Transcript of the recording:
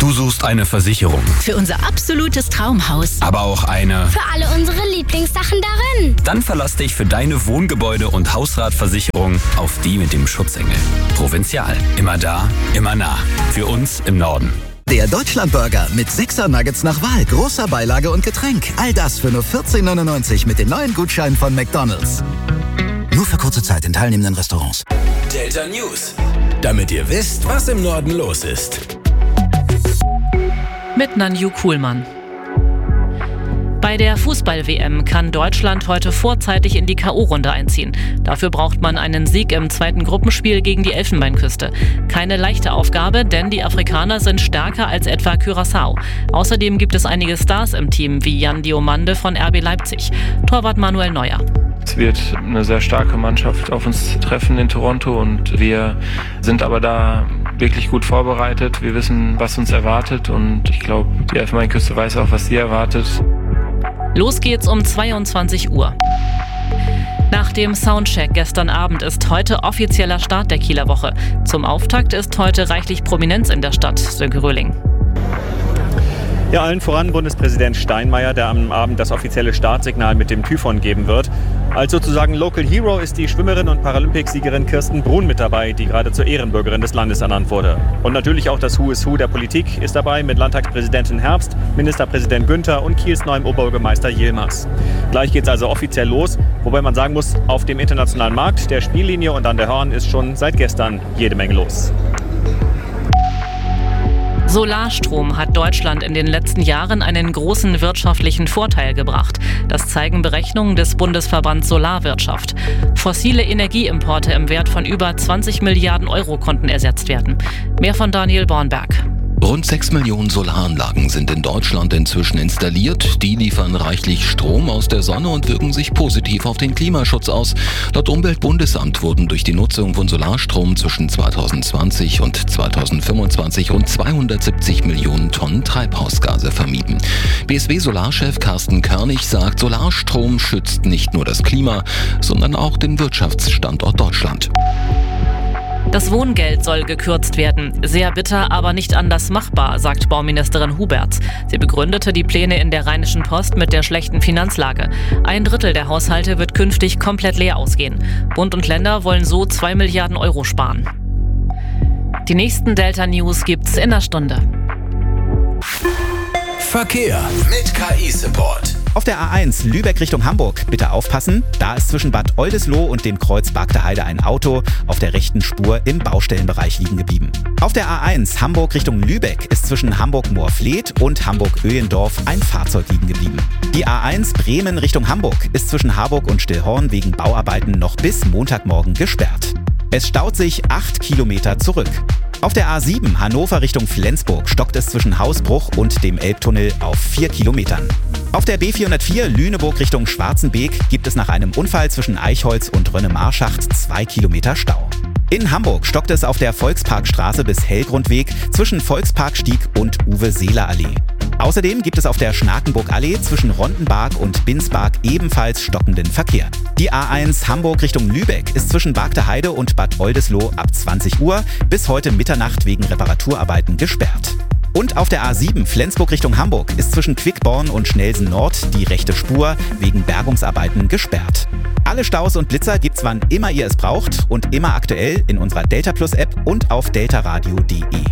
Du suchst eine Versicherung. Für unser absolutes Traumhaus. Aber auch eine für alle unsere Lieblingssachen darin. Dann verlass dich für deine Wohngebäude- und Hausratversicherung auf die mit dem Schutzengel. Provinzial. Immer da, immer nah. Für uns im Norden. Der Deutschlandburger mit 6er Nuggets nach Wahl, großer Beilage und Getränk. All das für nur 14,99 mit den neuen Gutscheinen von McDonald's. Nur für kurze Zeit in teilnehmenden Restaurants. Delta News. Damit ihr wisst, was im Norden los ist. Mit Nanju Kuhlmann. Bei der Fußball-WM kann Deutschland heute vorzeitig in die K.O.-Runde einziehen. Dafür braucht man einen Sieg im zweiten Gruppenspiel gegen die Elfenbeinküste. Keine leichte Aufgabe, denn die Afrikaner sind stärker als etwa Curaçao. Außerdem gibt es einige Stars im Team, wie Jan Diomande von RB Leipzig. Torwart Manuel Neuer. Es wird eine sehr starke Mannschaft auf uns treffen in Toronto und wir sind aber da wirklich gut vorbereitet. Wir wissen, was uns erwartet und ich glaube, die Elfenbeinküste weiß auch, was sie erwartet. Los geht's um 22 Uhr. Nach dem Soundcheck gestern Abend ist heute offizieller Start der Kieler Woche. Zum Auftakt ist heute reichlich Prominenz in der Stadt, Sönke Röhling. Ja, allen voran Bundespräsident Steinmeier, der am Abend das offizielle Startsignal mit dem Typhon geben wird. Als sozusagen Local Hero ist die Schwimmerin und Paralympicsiegerin Kirsten Brun mit dabei, die gerade zur Ehrenbürgerin des Landes ernannt wurde. Und natürlich auch das Who is Who der Politik ist dabei mit Landtagspräsidentin Herbst, Ministerpräsident Günther und Kiels neuem Oberbürgermeister Yilmaz. Gleich geht's also offiziell los, wobei man sagen muss, auf dem internationalen Markt, der Spiellinie und an der Hörn ist schon seit gestern jede Menge los. Solarstrom hat Deutschland in den letzten Jahren einen großen wirtschaftlichen Vorteil gebracht. Das zeigen Berechnungen des Bundesverbands Solarwirtschaft. Fossile Energieimporte im Wert von über 20 Milliarden Euro konnten ersetzt werden. Mehr von Daniel Bornberg. Rund 6 Millionen Solaranlagen sind in Deutschland inzwischen installiert. Die liefern reichlich Strom aus der Sonne und wirken sich positiv auf den Klimaschutz aus. Laut Umweltbundesamt wurden durch die Nutzung von Solarstrom zwischen 2020 und 2025 rund 270 Millionen Tonnen Treibhausgase vermieden. BSW-Solarchef Carsten Körnig sagt, Solarstrom schützt nicht nur das Klima, sondern auch den Wirtschaftsstandort Deutschland. Das Wohngeld soll gekürzt werden. Sehr bitter, aber nicht anders machbar, sagt Bauministerin Huberts. Sie begründete die Pläne in der Rheinischen Post mit der schlechten Finanzlage. 1/3 der Haushalte wird künftig komplett leer ausgehen. Bund und Länder wollen so 2 Milliarden Euro sparen. Die nächsten Delta News gibt's in einer Stunde. Verkehr mit KI-Support. Auf der A1 Lübeck Richtung Hamburg, bitte aufpassen. Da ist zwischen Bad Oldesloe und dem Kreuz Bargteheide ein Auto auf der rechten Spur im Baustellenbereich liegen geblieben. Auf der A1 Hamburg Richtung Lübeck ist zwischen Hamburg-Moorfleet und Hamburg-Öhendorf ein Fahrzeug liegen geblieben. Die A1 Bremen Richtung Hamburg ist zwischen Harburg und Stillhorn wegen Bauarbeiten noch bis Montagmorgen gesperrt. Es staut sich 8 Kilometer zurück. Auf der A7 Hannover Richtung Flensburg stockt es zwischen Hausbruch und dem Elbtunnel auf 4 Kilometern. Auf der B404 Lüneburg Richtung Schwarzenbeek gibt es nach einem Unfall zwischen Eichholz und Rönne-Marschacht 2 Kilometer Stau. In Hamburg stockt es auf der Volksparkstraße bis Hellgrundweg zwischen Volksparkstieg und Uwe-Seeler-Allee. Außerdem gibt es auf der Schnakenburg-Allee zwischen Rondenbarg und Binsbarg ebenfalls stockenden Verkehr. Die A1 Hamburg Richtung Lübeck ist zwischen Bargteheide und Bad Oldesloe ab 20 Uhr bis heute Mitternacht wegen Reparaturarbeiten gesperrt. Und auf der A7 Flensburg Richtung Hamburg ist zwischen Quickborn und Schnelsen Nord die rechte Spur wegen Bergungsarbeiten gesperrt. Alle Staus und Blitzer gibt's wann immer ihr es braucht und immer aktuell in unserer Delta Plus App und auf deltaradio.de.